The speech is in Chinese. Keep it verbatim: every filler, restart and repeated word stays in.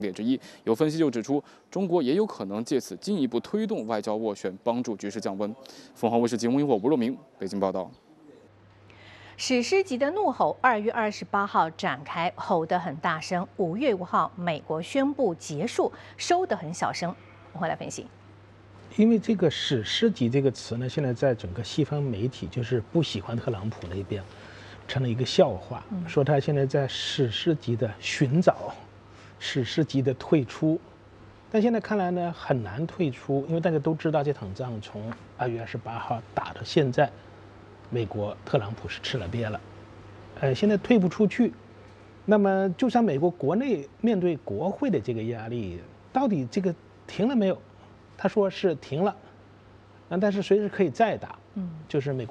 列之一。有分析就指出，中国也有可能借此进一步推动外交斡旋，帮助局势降温。凤凰卫视节目萤火吴若明北京报道。 史诗级的怒吼，二月二十八号展开，吼得很大声。五月五号，美国宣布结束，收得很小声。我们来分析。 因为这个史诗级这个词呢，现在在整个西方媒体就是不喜欢特朗普那边，成了一个笑话， 嗯、 说他现在在史诗级的寻找。史诗级的退出，但现在看来呢很难退出，因为大家都知道这场仗从二月二十八号打到现在，美国特朗普是吃了瘪了，呃，现在退不出去。那么就像美国国内面对国会的这个压力，到底这个停了没有？他说是停了，但是随时可以再打，嗯，就是美国。